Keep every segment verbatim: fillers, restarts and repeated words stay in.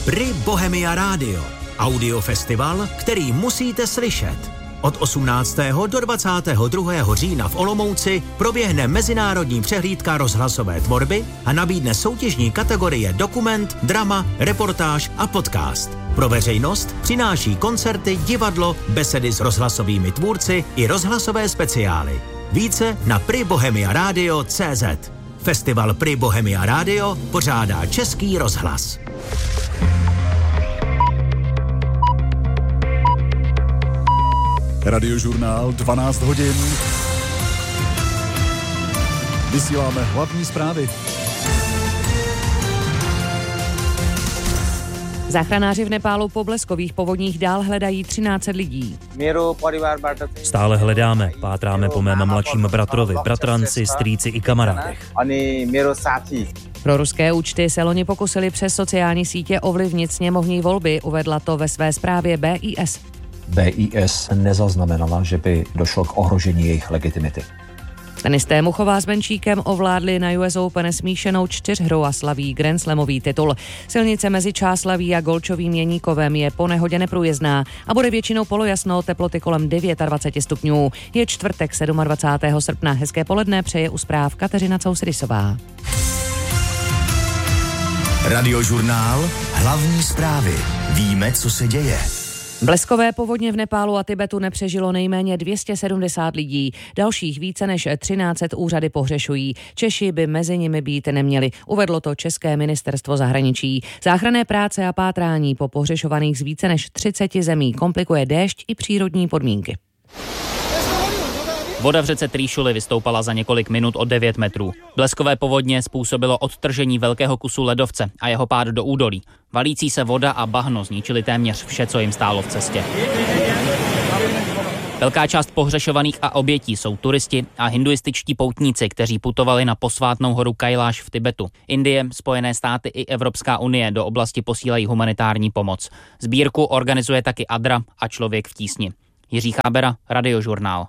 Pri Bohemia Radio. Audiofestival, který musíte slyšet. Od osmnáctého do dvacátého druhého října v Olomouci proběhne mezinárodní přehlídka rozhlasové tvorby a nabídne soutěžní kategorie dokument, drama, reportáž a podcast. Pro veřejnost přináší koncerty, divadlo, besedy s rozhlasovými tvůrci i rozhlasové speciály. Více na pri bohemia radio tečka cé zet. Festival Pri Bohemia Radio pořádá Český rozhlas. Radiožurnál dvanáct hodin. Vysíláme hlavní zprávy. Záchranáři v Nepálu po bleskových povodních dál hledají třináct set lidí. Stále hledáme, pátráme po mém mladším bratrovi, bratranci, strýci i kamarádech. Pro ruské účty se loni pokusili přes sociální sítě ovlivnit sněmovní volby, uvedla to ve své zprávě bé í es. bé í es nezaznamenala, že by došlo k ohrožení jejich legitimity. Tenisté Muchová s Benčíkem ovládli na U S Open smíšenou čtyřhru a slaví Grand Slamový titul. Silnice mezi Čáslaví a Golčovým Jeníkovem je po nehodě neprůjezdná a bude většinou polojasno, teploty kolem dvacet devět stupňů. Je čtvrtek dvacátého sedmého srpna. Hezké poledne přeje u zpráv Kateřina Cousrysová. Radiožurnál Hlavní zprávy. Víme, co se děje. Bleskové povodně v Nepálu a Tibetu nepřežilo nejméně dvě stě sedmdesát lidí. Dalších více než třináct set úřady pohřešují. Češi by mezi nimi být neměli, uvedlo to České ministerstvo zahraničí. Záchranné práce a pátrání po pohřešovaných z více než třiceti zemí komplikuje déšť i přírodní podmínky. Voda v řece Trýšuli vystoupala za několik minut o devět metrů. Bleskové povodně způsobilo odtržení velkého kusu ledovce a jeho pád do údolí. Valící se voda a bahno zničili téměř vše, co jim stálo v cestě. Velká část pohřešovaných a obětí jsou turisti a hinduističtí poutníci, kteří putovali na posvátnou horu Kailáš v Tibetu. Indie, Spojené státy i Evropská unie do oblasti posílají humanitární pomoc. Sbírku organizuje taky Adra a Člověk v tísni. Jiří Chábera, Radiožurnál.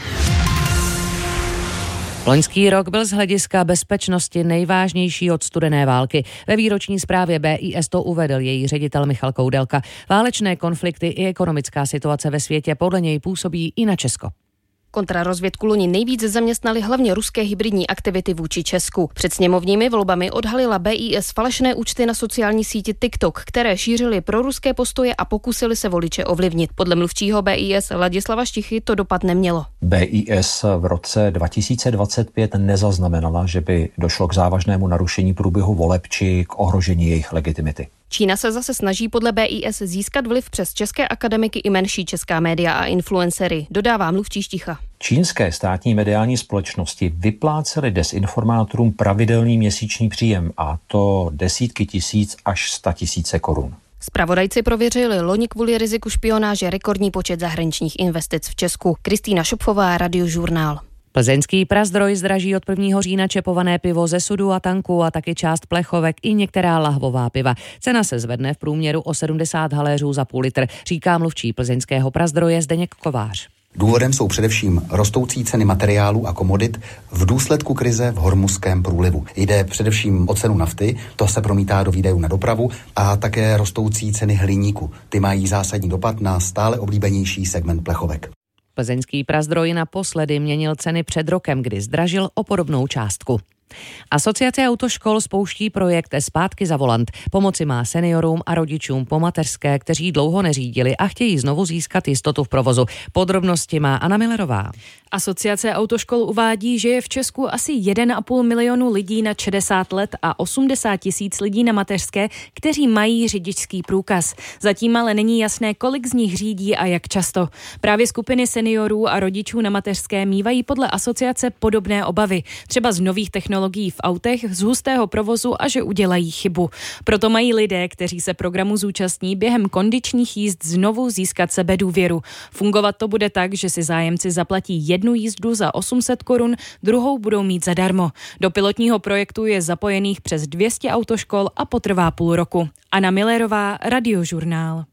Loňský rok byl z hlediska bezpečnosti nejvážnější od studené války. Ve výroční zprávě bé í es to uvedl její ředitel Michal Koudelka. Válečné konflikty i ekonomická situace ve světě podle něj působí i na Česko. Kontrarozvědku loni nejvíc zaměstnali hlavně ruské hybridní aktivity vůči Česku. Před sněmovními volbami odhalila bé í es falešné účty na sociální síti TikTok, které šířily proruské postoje a pokusili se voliče ovlivnit. Podle mluvčího bé í es Ladislava Štichy to dopad nemělo. bé í es v roce dva tisíce dvacet pět nezaznamenala, že by došlo k závažnému narušení průběhu voleb či k ohrožení jejich legitimity. Čína se zase snaží podle bé í es získat vliv přes české akademiky i menší česká média a influencery, dodává mluvčí Šticha. Čínské státní mediální společnosti vyplácely desinformátorům pravidelný měsíční příjem, a to desítky tisíc až sta tisíce korun. Zpravodajci prověřili loni kvůli riziku špionáže rekordní počet zahraničních investic v Česku. Kristýna Šupfová, Radiožurnál. Plzeňský Prazdroj zdraží od prvního října čepované pivo ze sudu a tanku a taky část plechovek i některá lahvová piva. Cena se zvedne v průměru o sedmdesát haléřů za půl litr, říká mluvčí plzeňského Prazdroje Zdeněk Kovář. Důvodem jsou především rostoucí ceny materiálů a komodit v důsledku krize v Hormuzském průlivu. Jde především o cenu nafty, to se promítá do výdajů na dopravu, a také rostoucí ceny hliníku. Ty mají zásadní dopad na stále oblíbenější segment plechovek. Plzeňský Prazdroj naposledy měnil ceny před rokem, kdy zdražil o podobnou částku. Asociace autoškol spouští projekt Zpátky za volant. Pomoci má seniorům a rodičům po mateřské, kteří dlouho neřídili a chtějí znovu získat jistotu v provozu. Podrobnosti má Anna Millerová. Asociace autoškol uvádí, že je v Česku asi jeden a půl milionu lidí nad šedesát let a osmdesát tisíc lidí na mateřské, kteří mají řidičský průkaz. Zatím ale není jasné, kolik z nich řídí a jak často. Právě skupiny seniorů a rodičů na mateřské mívají podle asociace podobné obavy, třeba z nových technologií v autech, z hustého provozu a že udělají chybu. Proto mají lidé, kteří se programu zúčastní, během kondičních jízd znovu získat sebedůvěru. Fungovat to bude tak, že si zájemci zaplatí jednu jízdu za osm set korun, druhou budou mít zadarmo. Do pilotního projektu je zapojených přes dvě stě autoškol a potrvá půl roku. Anna Millerová, Radiožurnál.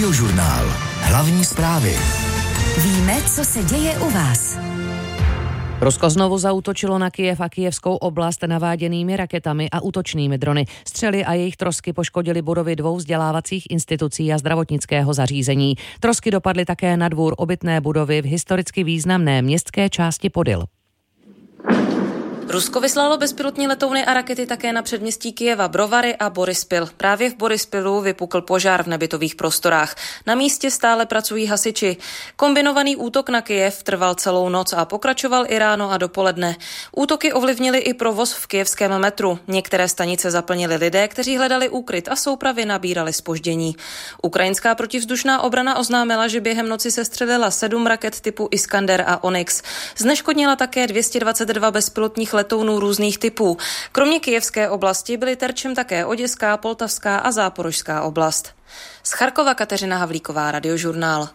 Radiožurnál. Hlavní zprávy. Víme, co se děje u vás. Rusko znovu zaútočilo na Kyjev a kyjevskou oblast naváděnými raketami a útočnými drony. Střely a jejich trosky poškodily budovy dvou vzdělávacích institucí a zdravotnického zařízení. Trosky dopadly také na dvůr obytné budovy v historicky významné městské části Podyl. Rusko vyslalo bezpilotní letouny a rakety také na předměstí Kyjeva Brovary a Borispil. Právě v Borispilu vypukl požár v nebytových prostorách. Na místě stále pracují hasiči. Kombinovaný útok na Kyjev trval celou noc a pokračoval i ráno a dopoledne. Útoky ovlivnily i provoz v kyjevském metru. Některé stanice zaplnili lidé, kteří hledali úkryt a soupravy nabírali zpoždění. Ukrajinská protivzdušná obrana oznámila, že během noci sestřelila sedm raket typu Iskander a Onyx. Zneškodnila také dvě stě dvacet dva bezpilotních letounů různých typů. Kromě kyjevské oblasti byly terčem také Oděská, Poltavská a Záporožská oblast. Z Charkova Kateřina Havlíková, Radiožurnál.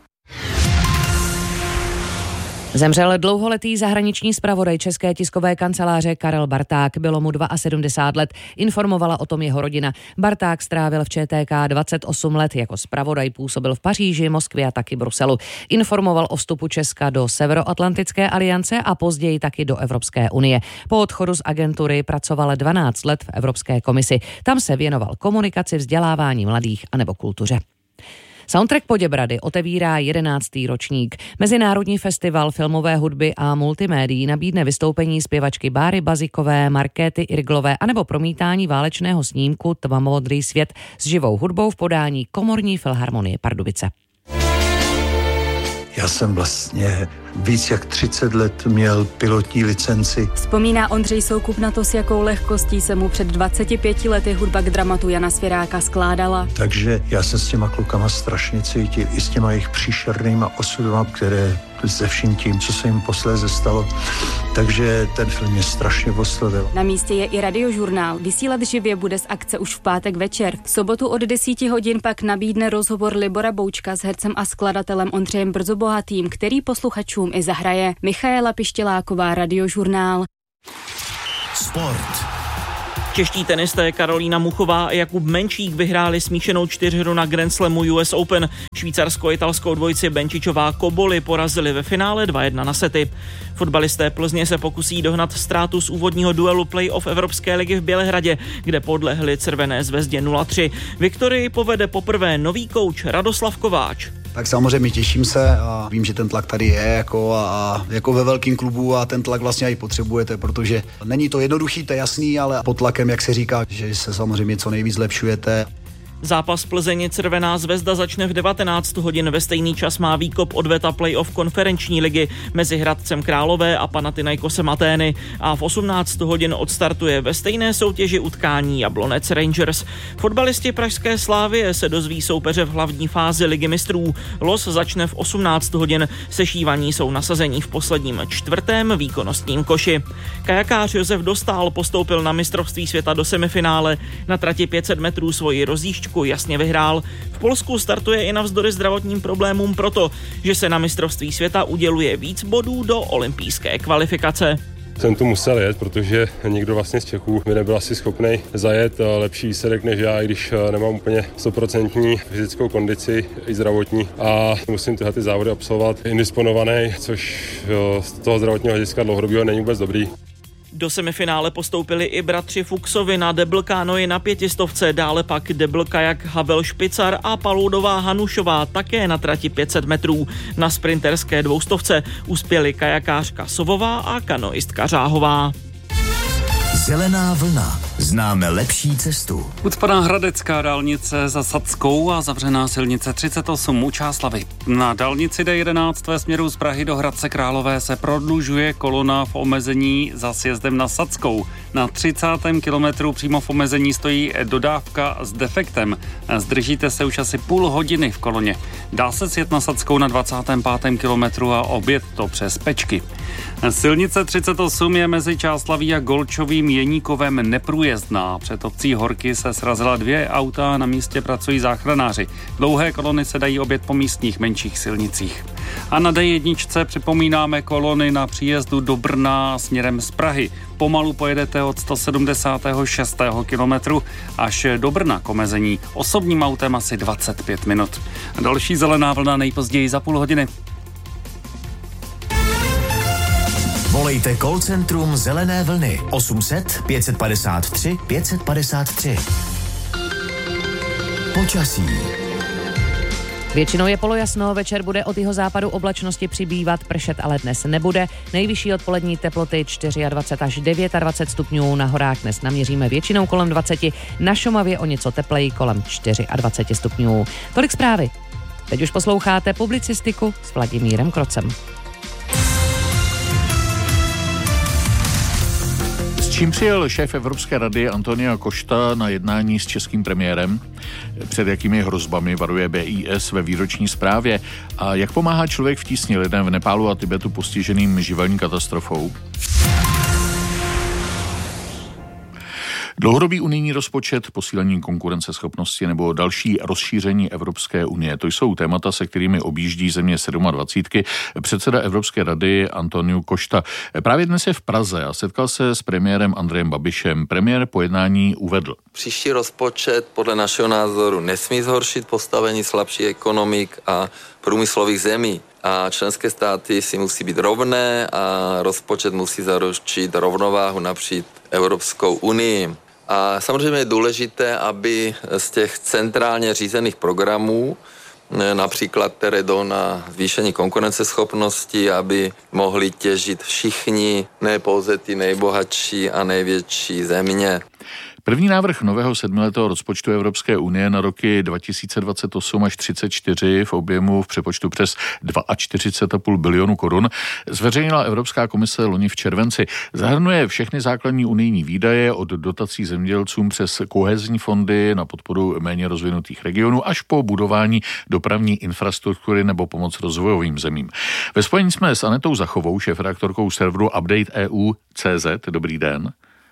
Zemřel dlouholetý zahraniční zpravodaj České tiskové kanceláře Karel Barták. Bylo mu sedmdesát dva let, informovala o tom jeho rodina. Barták strávil v ČTK dvacet osm let, jako zpravodaj působil v Paříži, Moskvě a taky Bruselu. Informoval o vstupu Česka do Severoatlantické aliance a později taky do Evropské unie. Po odchodu z agentury pracoval dvanáct let v Evropské komisi. Tam se věnoval komunikaci, vzdělávání mladých anebo kultuře. Soundtrack Poděbrady otevírá jedenáctý ročník. Mezinárodní festival filmové hudby a multimédií nabídne vystoupení zpěvačky Báry Bazikové, Markéty Irglové anebo promítání válečného snímku Tmavomodrý svět s živou hudbou v podání Komorní filharmonie Pardubice. Já jsem vlastně víc jak třicet let měl pilotní licenci. Vzpomíná Ondřej Soukup na to, s jakou lehkostí se mu před dvaceti pěti lety hudba k dramatu Jana Svěráka skládala. Takže já jsem s těma klukama strašně cítil, i s těma jejich příšernýma osudama, které se vším tím, co se jim posléze stalo. Takže ten film mě strašně oslovil. Na místě je i Radiožurnál. Vysílat živě bude z akce už v pátek večer. V sobotu od deseti hodin pak nabídne rozhovor Libora Boučka s hercem a skladatelem Ondřejem Brzobohatým, který posluchačům i zahraje. Michaela Pištěláková, Radiožurnál. Sport. Čeští tenisté Karolína Muchová a Jakub Menčík vyhráli smíšenou čtyřhru na Grand Slamu U S Open. Švýcarsko-italskou dvojici Benčičová Koboli porazili ve finále dva jedna na sety. Fotbalisté Plzně se pokusí dohnat ztrátu z úvodního duelu play-off Evropské ligy v Bělehradě, kde podlehli Červené zvezdě nula tři. Viktorii povede poprvé nový kouč Radoslav Kováč. Tak samozřejmě těším se a vím, že ten tlak tady je jako, a, jako ve velkém klubu a ten tlak vlastně i potřebujete, protože není to jednoduchý, to je jasný, ale pod tlakem, jak se říká, že se samozřejmě co nejvíc zlepšujete. Zápas Plzeň Červená zvezda začne v devatenáct hodin. Ve stejný čas má výkop odveta playoff konferenční ligy mezi Hradcem Králové a Panathinaikosem Atény a v osmnáct hodin odstartuje ve stejné soutěži utkání Jablonec Rangers. Fotbalisti pražské Slávie se dozví soupeře v hlavní fázi ligy mistrů. Los začne v osmnáct hodin. Sešívaní jsou nasazení v posledním čtvrtém výkonnostním koši. Kajakář Josef Dostál postoupil na mistrovství světa do semifinále. Na trati pět set metrů svoji rozjížďku jasně vyhrál. V Polsku startuje i navzdory zdravotním problémům proto, že se na mistrovství světa uděluje víc bodů do olympijské kvalifikace. Jsem tu musel jet, protože nikdo vlastně z Čechů mi nebyl asi schopný zajet lepší výsledek než já, i když nemám úplně stoprocentní fyzickou kondici i zdravotní a musím tyhle ty závody absolvovat indisponovaný, což z toho zdravotního hlediska dlouhodobého není vůbec dobrý. Do semifinále postoupili i bratři Fuchsovi na debl kánoji na pětistovce, dále pak debl kajak Havel Špicar a Paloudová Hanušová také na trati pět set metrů. Na sprinterské dvoustovce uspěli kajakářka Sovová a kanoistka Řáhová. Zelená vlna. Známe lepší cestu. Ucpaná hradecká dálnice za Sadskou a zavřená silnice třicet osm u Čáslavy. Na dálnici D jedenáct ve směru z Prahy do Hradce Králové se prodlužuje kolona v omezení za sjezdem na Sadskou. Na třicátém kilometru přímo v omezení stojí dodávka s defektem. Zdržíte se už asi půl hodiny v koloně. Dá se sjet na Sadskou na dvacátém pátém kilometru a objet to přes Pečky. Silnice třicet osm je mezi Čáslaví a Golčovým Jeníkovem neprůjezdná. Před obcí Horky se srazila dvě auta, na místě pracují záchranáři. Dlouhé kolony se dají objet po místních menších silnicích. A na D jedna připomínáme kolony na příjezdu do Brna směrem z Prahy. Pomalu pojedete od sto sedmdesátého šestého kilometru až do Brna k omezení. Osobním autem asi dvacet pět minut. Další zelená vlna nejpozději za půl hodiny. Volej Volejte call centrum Zelené vlny osm set pět padesát tři pět padesát tři. Počasí. Většinou je polojasno, večer bude od jihozápadu oblačnosti přibývat, pršet ale dnes nebude. Nejvyšší odpolední teploty dvacet čtyři až dvacet devět stupňů, na horách dnes naměříme většinou kolem dvacet, na Šumavě o něco tepleji kolem dvacet čtyři stupňů. Tolik zprávy. Teď už posloucháte publicistiku s Vladimírem Krocem. Čím přijel šéf Evropské rady Antonio Costa na jednání s českým premiérem? Před jakými hrozbami varuje B I S ve výroční zprávě? A jak pomáhá člověk v tísni lidem v Nepálu a Tibetu postiženým živelní katastrofou? Dlouhodobý unijní rozpočet, posílení konkurenceschopnosti nebo další rozšíření Evropské unie. To jsou témata, se kterými objíždí země dvacet sedm. Předseda Evropské rady Antonio Costa právě dnes je v Praze a setkal se s premiérem Andrejem Babišem. Premiér po jednání uvedl: Příští rozpočet podle našeho názoru nesmí zhoršit postavení slabších ekonomik a průmyslových zemí. A členské státy si musí být rovné a rozpočet musí zaručit rovnováhu napříč Evropskou unii. A samozřejmě je důležité, aby z těch centrálně řízených programů, například které jdou na zvýšení konkurenceschopnosti, aby mohli těžit všichni, ne pouze ty nejbohatší a největší země. První návrh nového sedmiletého rozpočtu Evropské unie na roky dva tisíce dvacet osm až třicet čtyři v objemu v přepočtu přes čtyřicet dva celá pět bilionu korun zveřejnila Evropská komise loni v červenci. Zahrnuje všechny základní unijní výdaje od dotací zemědělcům přes kohezní fondy na podporu méně rozvinutých regionů až po budování dopravní infrastruktury nebo pomoc rozvojovým zemím. Ve spojení jsme s Anetou Zachovou, šéfredaktorkou serveru Update E U tečka cé zet. Dobrý den.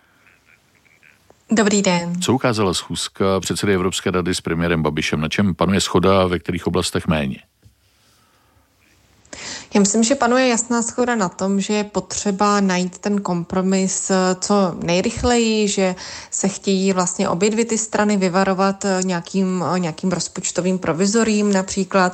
Dobrý den. Co ukázala schůzka předsedy Evropské rady s premiérem Babišem? Na čem panuje shoda, ve kterých oblastech méně? Já myslím, že panuje jasná shoda na tom, že je potřeba najít ten kompromis co nejrychleji, že se chtějí vlastně obě dvě ty strany vyvarovat nějakým, nějakým rozpočtovým provizorím například